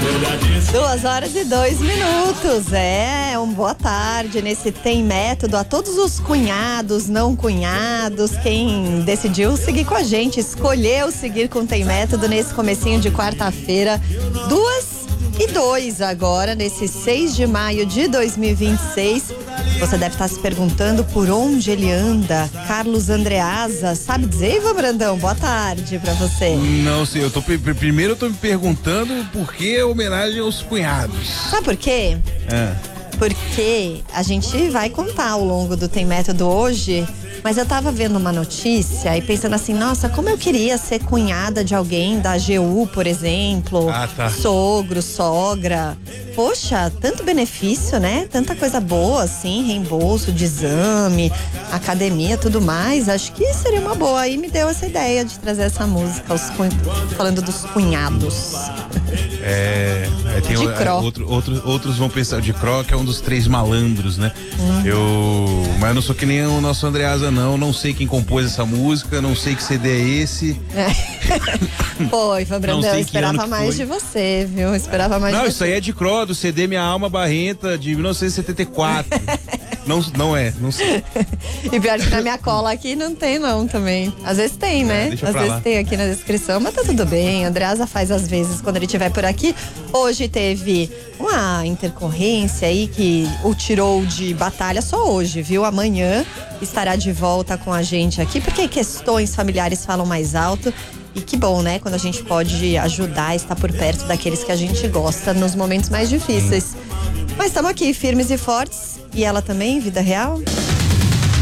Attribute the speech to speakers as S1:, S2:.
S1: 2h02. Boa tarde nesse Tem Método a todos os cunhados, não cunhados, quem decidiu seguir com a gente, escolheu seguir com Tem Método nesse comecinho de quarta-feira, 2h02 agora, nesse 6 de maio de 2026. Você deve estar se perguntando por onde ele anda. Carlos Andreasa, sabe dizer, Ivan Brandão? Boa tarde pra você.
S2: Não sei, primeiro eu tô me perguntando por que homenagem aos cunhados.
S1: Sabe por quê? Porque a gente vai contar ao longo do Tem Método hoje, mas eu tava vendo uma notícia e pensando assim, nossa, como eu queria ser cunhada de alguém da AGU, por exemplo. Sogro, sogra. Poxa, tanto benefício, né? Tanta coisa boa, assim, reembolso de exame, academia, tudo mais. Acho que seria uma boa. Aí me deu essa ideia de trazer essa música, falando dos cunhados.
S2: Tem
S1: de Cro.
S2: Outros vão pensar, de Cro, que é um dos 3 malandros, né? Mas eu não sou que nem o nosso Andreasa, não sei quem compôs essa música, não sei que CD é esse.
S1: Pô, Ivan Brandão, eu esperava mais de você, viu? Eu esperava mais de você.
S2: Não, isso aí é de Cro, do CD Minha Alma Barrenta, de 1974. Não sei.
S1: E pior que na minha cola aqui não tem não também. Às vezes tem, né? Às vezes tem aqui na descrição, mas tá tudo bem. Andreasa faz às vezes quando ele estiver por aqui. Hoje teve uma intercorrência aí que o tirou de batalha só hoje, viu? Amanhã estará de volta com a gente aqui, porque questões familiares falam mais alto. E que bom, né? Quando a gente pode ajudar, estar por perto daqueles que a gente gosta nos momentos mais difíceis. Mas estamos aqui, firmes e fortes. E ela também, vida real?